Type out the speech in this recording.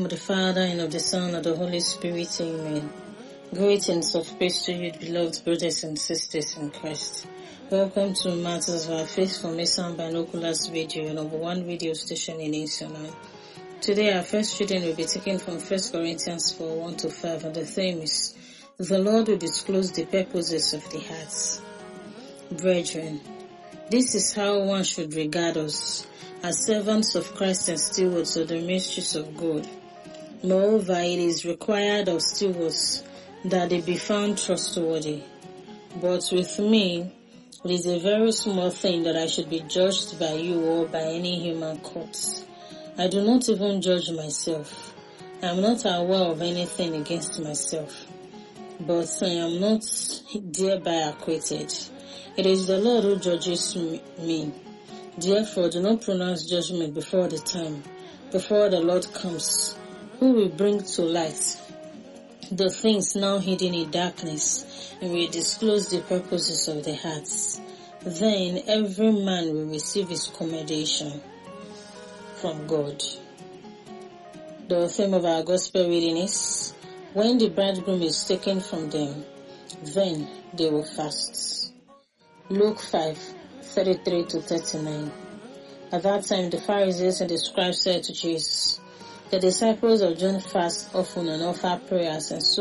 of the Father, and of the Son, and of the Holy Spirit. Amen. Greetings of peace to you, beloved brothers and sisters in Christ. Welcome to Matters of Our Faith from Mason Binoculars video, number one radio station in Israel. Today our first reading will be taken from 1 Corinthians 4, 1-5, and the theme is, The Lord will disclose the purposes of the hearts. Brethren, this is how one should regard us, as servants of Christ and stewards of the mysteries of God. Moreover, it is required of stewards that they be found trustworthy. But with me, it is a very small thing that I should be judged by you or by any human courts. I do not even judge myself. I am not aware of anything against myself, but I am not thereby acquitted. It is the Lord who judges me. Therefore, do not pronounce judgment before the time, before the Lord comes, who will bring to light the things now hidden in darkness, and will disclose the purposes of the hearts. Then every man will receive his commendation from God. The theme of our gospel reading is, when the bridegroom is taken from them, then they will fast. Luke 5:33-39. At that time the Pharisees and the scribes said to Jesus, the disciples of John fast often and offer prayers, and so